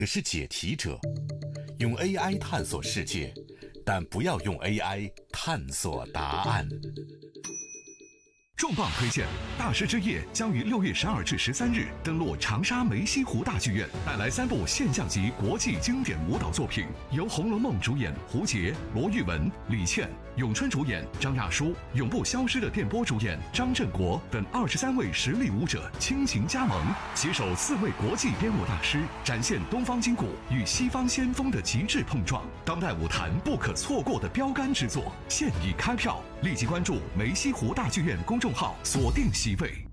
是解题者，用 AI 探索世界，但不要用 AI 探索答案。 重磅推荐，大师之夜将于6月12至13日登陆长沙梅溪湖大剧院，带来3部现象级国际经典舞蹈作品，由《红楼梦》主演胡洁、罗玉雯、李倩，咏春主演张亚舒，永不消失的电波主演张振国等23位实力舞者倾情加盟，携手4位国际编舞大师，展现东方筋骨与西方先锋的极致碰撞，当代舞坛不可错过的标杆之作，现已开票，立即关注梅溪湖大剧院公众号，锁定席位。